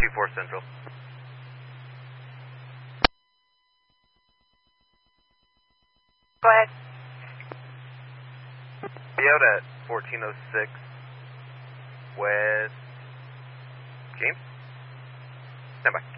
224 Central. Go ahead. Be out at 1406 West James. Stand by.